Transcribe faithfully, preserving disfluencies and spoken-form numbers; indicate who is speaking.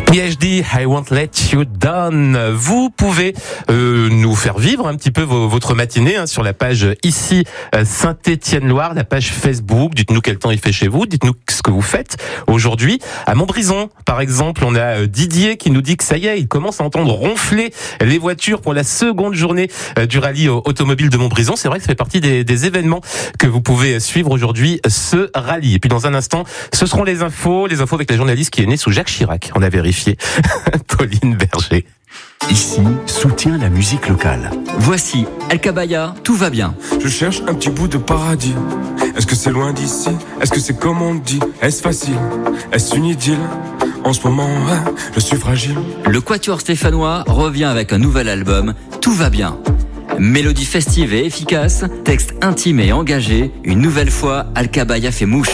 Speaker 1: P H D, I Won't Let You Down. Vous pouvez euh, nous faire vivre un petit peu vos, votre matinée hein, sur la page ici euh, Saint-Étienne-Loire, la page Facebook. Dites-nous quel temps il fait chez vous, dites-nous ce que vous faites aujourd'hui. À Montbrison, par exemple, on a euh, Didier qui nous dit que ça y est, il commence à entendre ronfler les voitures pour la seconde journée euh, du rallye automobile de Montbrison. C'est vrai que ça fait partie des, des événements que vous pouvez suivre aujourd'hui, ce rallye. Et puis dans un instant, ce seront les infos, les infos avec la journaliste qui est née sous Jacques Chirac. On a vérifié. Pauline Berger.
Speaker 2: Ici, soutient la musique locale.
Speaker 3: Voici Alcabaya, tout va bien.
Speaker 4: Je cherche un petit bout de paradis. Est-ce que c'est loin d'ici? Est-ce que c'est comme on dit? Est-ce facile? Est-ce une idylle? En ce moment, ouais, je suis fragile.
Speaker 3: Le Quatuor stéphanois revient avec un nouvel album, Tout va bien. Mélodie festive et efficace, texte intime et engagé, une nouvelle fois, Alcabaya fait mouche.